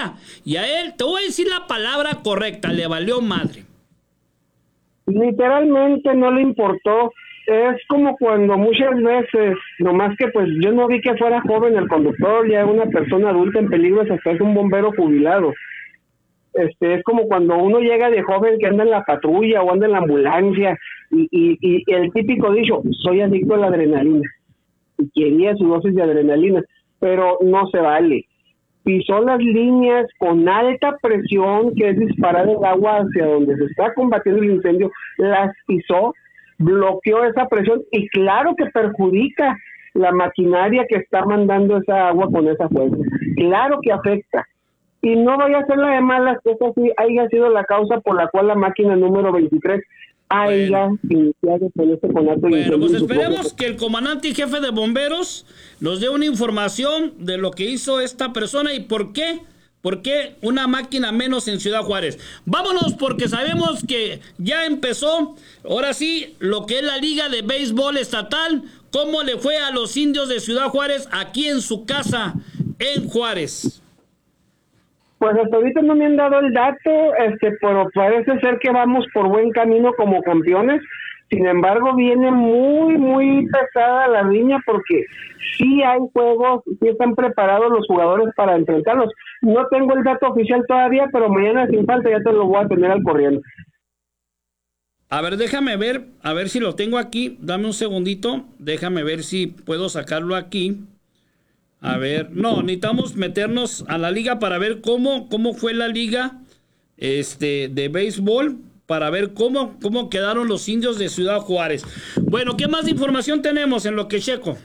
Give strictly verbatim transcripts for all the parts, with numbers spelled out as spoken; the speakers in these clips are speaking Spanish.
liga. Y a él, te voy a decir la palabra correcta, le valió madre. Literalmente no le importó. Es como cuando muchas veces, nomás que pues yo no vi que fuera joven el conductor, ya una persona adulta en peligro, hasta es un bombero jubilado. Este, es como cuando uno llega de joven que anda en la patrulla o anda en la ambulancia y, y, y el típico dicho, soy adicto a la adrenalina. Y quería su dosis de adrenalina, pero no se vale. Pisó las líneas con alta presión, que es disparar el agua hacia donde se está combatiendo el incendio, las pisó, bloqueó esa presión y claro que perjudica la maquinaria que está mandando esa agua con esa fuerza. Claro que afecta. Y no vaya a ser la de malas que esa sí haya sido la causa por la cual la máquina número veintitrés haya bueno. iniciado con este conato. Bueno, pues esperemos que el comandante y jefe de bomberos nos dé una información de lo que hizo esta persona y por qué, por qué una máquina menos en Ciudad Juárez. Vámonos porque sabemos que ya empezó, ahora sí, lo que es la Liga de Béisbol Estatal. ¿Cómo le fue a los Indios de Ciudad Juárez aquí en su casa en Juárez? Pues hasta ahorita no me han dado el dato, este, pero parece ser que vamos por buen camino como campeones. Sin embargo, viene muy, muy pesada la línea porque sí hay juegos, sí están preparados los jugadores para enfrentarlos. No tengo el dato oficial todavía, pero mañana sin falta ya te lo voy a tener al corriente. A ver, déjame ver, a ver si lo tengo aquí. Dame un segundito, déjame ver si puedo sacarlo aquí. A ver, no, necesitamos meternos a la liga para ver cómo, cómo fue la liga este, de béisbol, para ver cómo, cómo quedaron los Indios de Ciudad Juárez. Bueno, ¿qué más de información tenemos en lo que checo?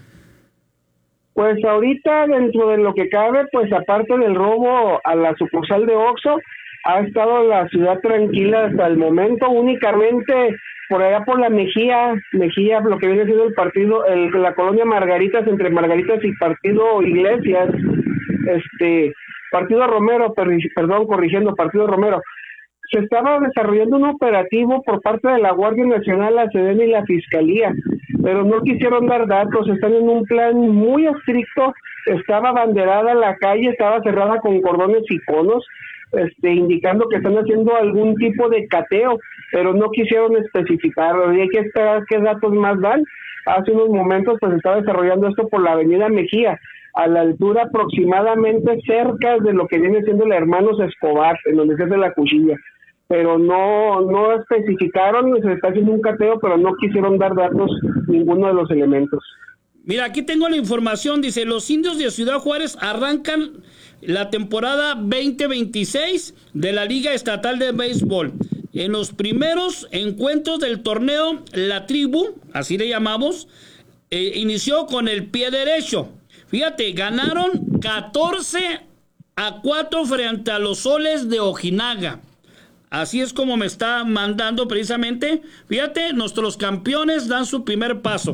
Pues ahorita, dentro de lo que cabe, pues aparte del robo a la sucursal de Oxxo, ha estado la ciudad tranquila hasta el momento. Únicamente por allá por la Mejía, Mejía, lo que viene siendo el partido, el, la colonia Margaritas, entre Margaritas y Partido Iglesias, este, Partido Romero, per, perdón, corrigiendo, Partido Romero, se estaba desarrollando un operativo por parte de la Guardia Nacional, la SEDENA y la Fiscalía, pero no quisieron dar datos, están en un plan muy estricto, estaba banderada la calle, estaba cerrada con cordones y conos, este, indicando que están haciendo algún tipo de cateo, pero no quisieron especificarlo, y hay que esperar qué datos más dan. Hace unos momentos pues estaba desarrollando esto por la avenida Mejía, a la altura aproximadamente cerca de lo que viene siendo el Hermanos Escobar, en donde se hace la cuchilla, pero no, no especificaron, se está haciendo un cateo, pero no quisieron dar datos ninguno de los elementos. Mira, aquí tengo la información, dice, los Indios de Ciudad Juárez arrancan la temporada veinte veintiséis de la Liga Estatal de Béisbol. En los primeros encuentros del torneo, la tribu, así le llamamos, eh, inició con el pie derecho. Fíjate, ganaron catorce a cuatro frente a los Soles de Ojinaga. Así es como me está mandando precisamente. Fíjate, nuestros campeones dan su primer paso.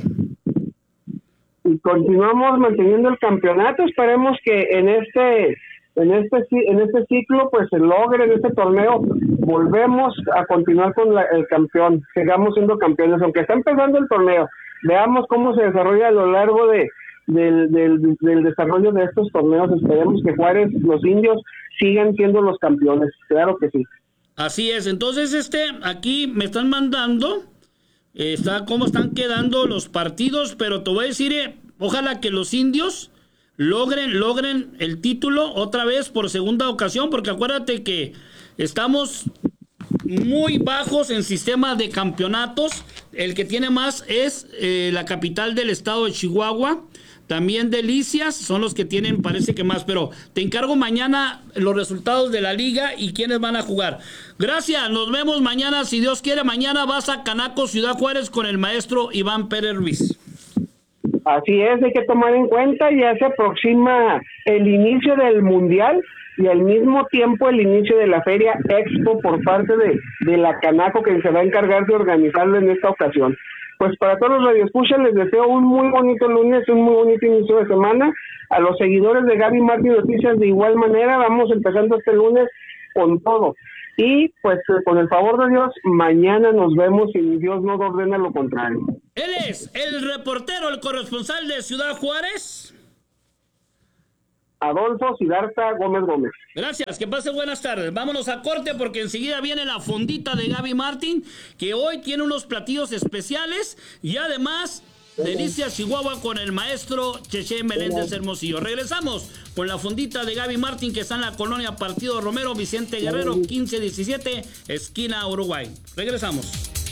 Y continuamos manteniendo el campeonato. Esperemos que en este en este en este ciclo pues se logre, en este torneo volvemos a continuar con la, el campeón, sigamos siendo campeones, aunque está empezando el torneo. Veamos cómo se desarrolla a lo largo de del, del, del desarrollo de estos torneos. Esperemos que Juárez, los Indios, sigan siendo los campeones, claro que sí. Así es. Entonces este aquí me están mandando eh, está cómo están quedando los partidos, pero te voy a decir, eh, ojalá que los Indios logren, logren el título otra vez por segunda ocasión, porque acuérdate que estamos muy bajos en sistema de campeonatos. El que tiene más es eh, la capital del estado de Chihuahua. También Delicias son los que tienen, parece que más, pero te encargo mañana los resultados de la liga y quiénes van a jugar. Gracias, nos vemos mañana, si Dios quiere. Mañana vas a Canaco, Ciudad Juárez, con el maestro Iván Pérez Ruiz. Así es, hay que tomar en cuenta, ya se aproxima el inicio del Mundial y al mismo tiempo el inicio de la Feria Expo por parte de, de la Canaco, que se va a encargar de organizarlo en esta ocasión. Pues para todos los radioescuchas les deseo un muy bonito lunes, un muy bonito inicio de semana. A los seguidores de Gaby Martín Noticias de igual manera, vamos empezando este lunes con todo. Y pues con el favor de Dios, mañana nos vemos y Dios no nos ordena lo contrario. Él es el reportero, el corresponsal de Ciudad Juárez. Adolfo Siddhartha Gómez Gómez. Gracias, que pase buenas tardes. Vámonos a corte porque enseguida viene la fondita de Gaby Martín, que hoy tiene unos platillos especiales y además Delicias Chihuahua con el maestro Cheche Meléndez Hermosillo. Regresamos con la fondita de Gaby Martín, que está en la colonia Partido Romero, Vicente Guerrero, quince diecisiete, esquina Uruguay. Regresamos.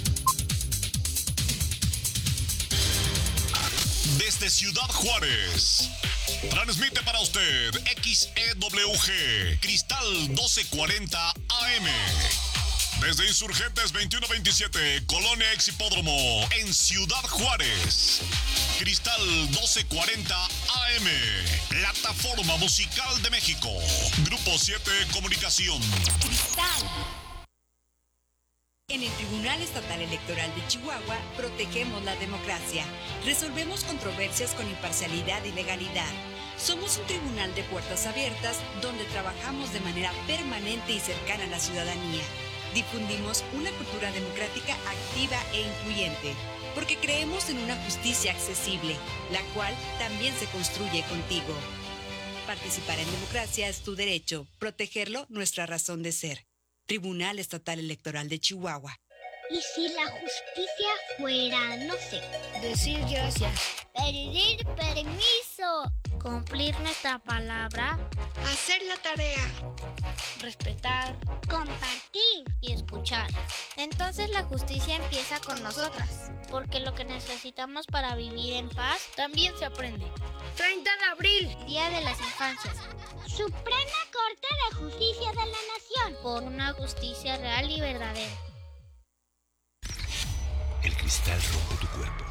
Desde Ciudad Juárez, transmite para usted X E W G, Cristal doce cuarenta A M. Desde Insurgentes veintiuno veintisiete, Colonia Ex Hipódromo, en Ciudad Juárez. Cristal doce cuarenta A M, Plataforma Musical de México. Grupo siete Comunicación. Cristal. En el Tribunal Estatal Electoral de Chihuahua protegemos la democracia. Resolvemos controversias con imparcialidad y legalidad. Somos un tribunal de puertas abiertas donde trabajamos de manera permanente y cercana a la ciudadanía. Difundimos una cultura democrática activa e incluyente, porque creemos en una justicia accesible, la cual también se construye contigo. Participar en democracia es tu derecho, protegerlo nuestra razón de ser. Tribunal Estatal Electoral de Chihuahua. ¿Y si la justicia fuera, no sé, decir gracias, pedir permiso, cumplir nuestra palabra, hacer la tarea, respetar, compartir y escuchar? Entonces la justicia empieza con nosotras, porque lo que necesitamos para vivir en paz también se aprende. treinta de abril, Día de las Infancias. Suprema Corte de Justicia de la Nación. Por una justicia real y verdadera. El cristal rompe tu cuerpo,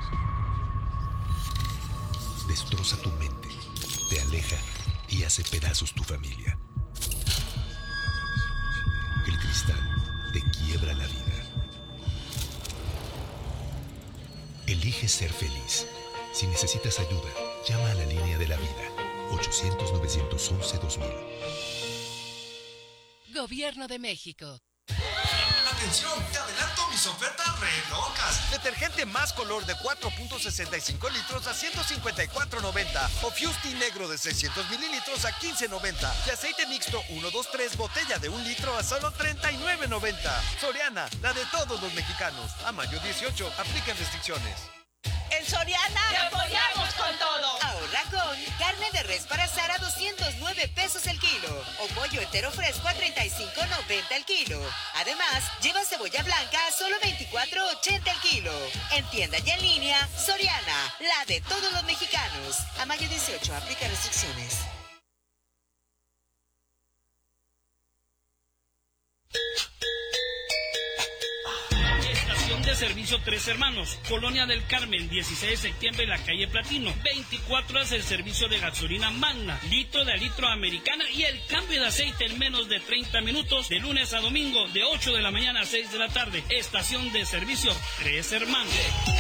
destroza tu mente, te aleja y hace pedazos tu familia. El cristal te quiebra la vida. Elige ser feliz. Si necesitas ayuda, llama a la línea de la vida, ochocientos, novecientos once, dos mil. Gobierno de México. ¡Atención! ¡Te adelanto mis ofertas re locas! Detergente más color de cuatro punto sesenta y cinco litros a ciento cincuenta y cuatro noventa. O Fusti negro de seiscientos mililitros a quince noventa. Y aceite mixto uno dos tres botella de un litro a solo treinta y nueve noventa. Soriana, la de todos los mexicanos. A mayo dieciocho, aplican restricciones. En Soriana te apoyamos con todo. Ahorra con carne de res para asar a doscientos nueve pesos el kilo o pollo entero fresco a treinta y cinco noventa el kilo. Además, lleva cebolla blanca a solo veinticuatro ochenta el kilo. En tienda y en línea, Soriana, la de todos los mexicanos. A mayo dieciocho, aplica restricciones. De servicio Tres Hermanos, Colonia del Carmen, dieciséis de septiembre, en la calle Platino. veinticuatro horas el servicio de gasolina Magna, litro de litro americana y el cambio de aceite en menos de treinta minutos, de lunes a domingo, de ocho de la mañana a seis de la tarde. Estación de servicio Tres Hermanos.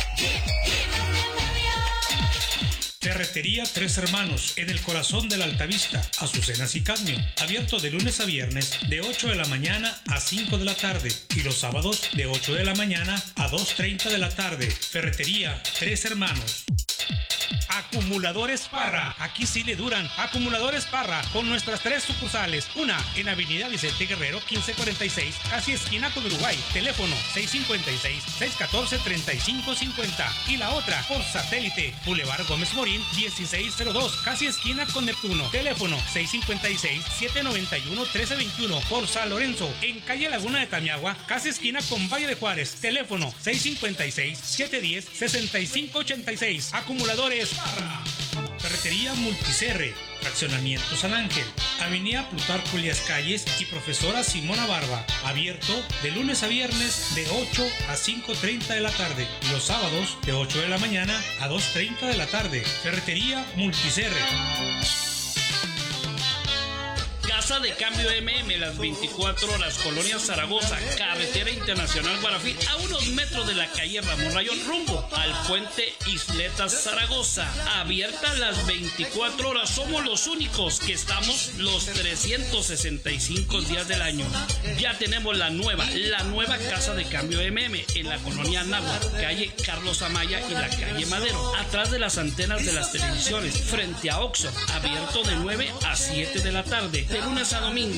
Ferretería Tres Hermanos, en el corazón de la Altavista, Azucenas y Cadmio. Abierto de lunes a viernes, de ocho de la mañana a cinco de la tarde. Y los sábados, de ocho de la mañana a dos treinta de la tarde. Ferretería Tres Hermanos. Acumuladores Parra, aquí sí le duran. Acumuladores Parra, con nuestras tres sucursales. Una en Avenida Vicente Guerrero quince cuarenta y seis, casi esquina con Uruguay. Teléfono seis cinco seis, seis uno cuatro, tres cinco cinco cero. Y la otra por satélite, Boulevard Gómez Morín dieciséis cero dos, casi esquina con Neptuno. Teléfono seis cinco seis, siete nueve uno, uno tres dos uno. Por San Lorenzo, en calle Laguna de Tamiagua, casi esquina con Valle de Juárez. Teléfono seis cinco seis, siete uno cero, seis cinco ocho seis. Acumuladores Parra. Ferretería Multicerre, Fraccionamiento San Ángel, Avenida Plutarco Elías Calles y Profesora Simona Barba. Abierto de lunes a viernes de ocho a cinco treinta de la tarde y los sábados de ocho de la mañana a dos treinta de la tarde. Ferretería Multicerre. Casa de Cambio M M, las veinticuatro horas, Colonia Zaragoza, Carretera Internacional Guarafí, a unos metros de la calle Ramón Rayón, rumbo al puente Isletas Zaragoza. Abierta las veinticuatro horas, somos los únicos que estamos los trescientos sesenta y cinco días del año. Ya tenemos la nueva, la nueva Casa de Cambio M M en la Colonia Náhuatl, calle Carlos Amaya y la calle Madero, atrás de las antenas de las televisiones, frente a Oxxo, abierto de nueve a siete de la tarde, de lunes a domingo.